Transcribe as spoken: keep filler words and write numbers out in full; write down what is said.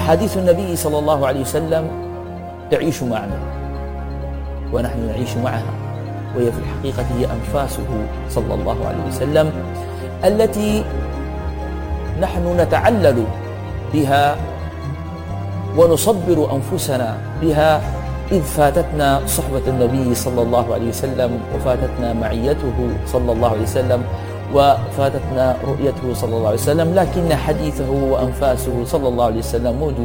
أحاديث النبي صلى الله عليه وسلم تعيش معنا ونحن نعيش معها، وهي في الحقيقة هي أنفاسه صلى الله عليه وسلم التي نحن نتعلل بها ونصبر أنفسنا بها، إذ فاتتنا صحبة النبي صلى الله عليه وسلم، وفاتتنا معيته صلى الله عليه وسلم، وفاتتنا رؤيته صلى الله عليه وسلم، لكن حديثه وأنفاسه صلى الله عليه وسلم موجود